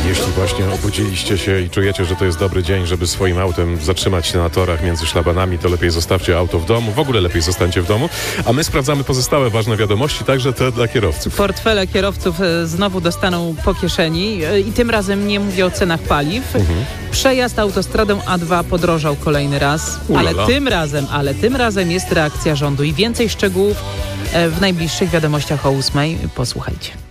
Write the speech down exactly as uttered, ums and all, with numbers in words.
Jeśli właśnie obudziliście się i czujecie, że to jest dobry dzień, żeby swoim autem zatrzymać się na torach między szlabanami, to lepiej zostawcie auto w domu. W ogóle lepiej zostańcie w domu. A my sprawdzamy pozostałe ważne wiadomości, także te dla kierowców. Portfele kierowców e, znowu dostaną po kieszeni e, i tym razem nie mówię o cenach paliw. Mhm. Przejazd autostradą A dwa podrożał kolejny raz, Ulala. ale tym razem, ale tym razem jest reakcja rządu i więcej szczegółów e, w najbliższych wiadomościach o ósmej. Posłuchajcie.